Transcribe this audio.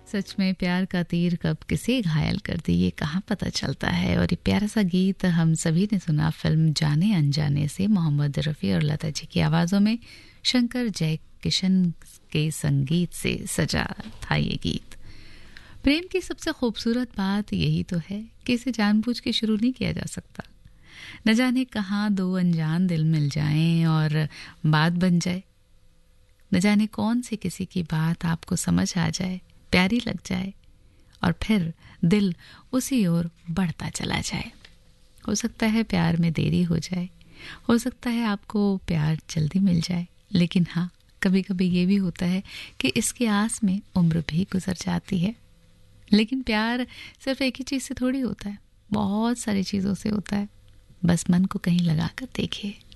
सच में प्यार का तीर कब किसे घायल कर दी ये कहाँ पता चलता है। और ये प्यारा सा गीत हम सभी ने सुना फिल्म जाने अनजाने से, मोहम्मद रफ़ी और लता जी की आवाज़ों में शंकर जयकिशन के संगीत से सजा था ये गीत। प्रेम की सबसे खूबसूरत बात यही तो है कि इसे जानबूझ के शुरू नहीं किया जा सकता। न जाने कहाँ दो अनजान दिल मिल जाएं और बात बन जाए। न जाने कौन सी किसी की बात आपको समझ आ जाए, प्यारी लग जाए और फिर दिल उसी ओर बढ़ता चला जाए। हो सकता है प्यार में देरी हो जाए, हो सकता है आपको प्यार जल्दी मिल जाए, लेकिन हाँ, कभी कभी ये भी होता है कि इसकी आस में उम्र भी गुजर जाती है। लेकिन प्यार सिर्फ एक ही चीज़ से थोड़ी होता है, बहुत सारी चीज़ों से होता है। बस मन को कहीं लगा कर देखिए।